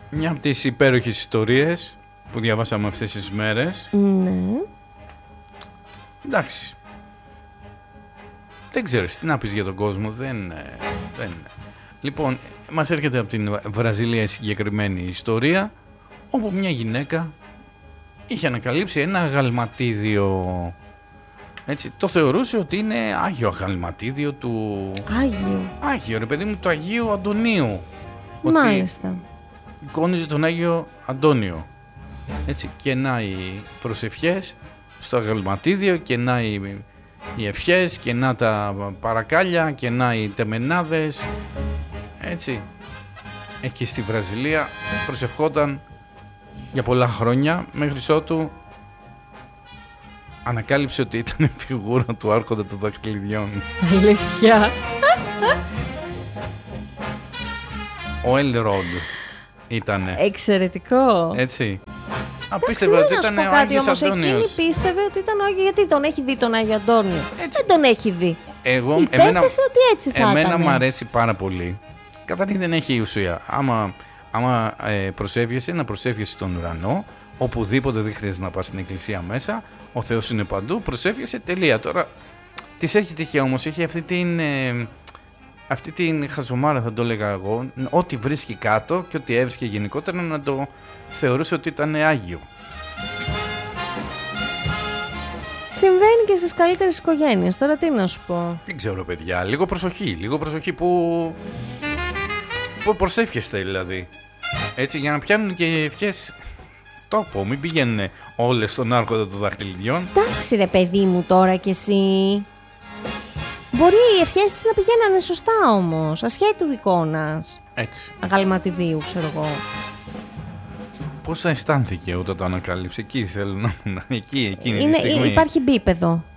Μια από τις υπέροχες ιστορίες που διαβάσαμε αυτές τις μέρες. Ναι. Εντάξει. Δεν ξέρεις τι να πεις για τον κόσμο. Δεν. Λοιπόν, μας έρχεται από την Βραζιλία η συγκεκριμένη ιστορία, όπου μια γυναίκα είχε ανακαλύψει ένα αγαλματίδιο. Έτσι, το θεωρούσε ότι είναι άγιο αγαλματίδιο του... Άγιο, ρε παιδί μου, του Αγίου Αντωνίου. Μάλιστα. Ότι εικόνιζε τον Άγιο Αντώνιο. Έτσι, και να οι προσευχές στο αγαλματίδιο, και να οι ευχές, και να τα παρακάλια, και να οι τεμενάδες. Έτσι, εκεί στη Βραζιλία προσευχόταν για πολλά χρόνια, μέχρι ότου ανακάλυψε ότι ήταν φιγούρα του Άρχοντα των Δαχτυλιδιών. Αλήθεια. Ο Έλροντ ήτανε. Εξαιρετικό. Έτσι. Πίστευε ότι ήταν ο Άγιος Αντώνιος. Εκείνη πίστευε ότι ήταν ο Άγιος, γιατί τον έχει δει τον Άγιο Αντώνιο. Δεν τον έχει δει. Υπέθεσε ότι έτσι θα ήταν. Εμένα μου αρέσει πάρα πολύ. Καταρχήν δεν έχει ουσία. Άμα προσεύγεσαι, να προσεύγεσαι στον ουρανό, οπουδήποτε, δεν χρειάζεται να πας στην εκκλησία μέσα. Ο Θεός είναι παντού, προσεύγεσαι, τελεία. Τώρα, της έχει τυχαία όμως, έχει αυτή την χαζομάρα, θα το έλεγα εγώ, ό,τι βρίσκει κάτω και ό,τι έβρισκε γενικότερα να το θεωρούσε ότι ήταν άγιο. Συμβαίνει και στις καλύτερες οικογένειες, τώρα τι να σου πω. Δεν ξέρω, παιδιά, λίγο προσοχή που προσεύχεστε δηλαδή. Έτσι, για να πιάνουν και ευχές τόπο, μην πηγαίνουν όλες στον Άρχοντα των Δαχτυλιδιών. Εντάξει ρε παιδί μου τώρα κι εσύ. Μπορεί οι ευχές της να πηγαίνανε σωστά όμως, ασχέτου εικόνας. Έτσι. Αγαλματιδίου, ξέρω εγώ. Πώς θα αισθάνθηκε όταν το ανακάλυψε, εκεί θέλω να ήμουν, εκείνη τη στιγμή. Υπάρχει μπίπεδο.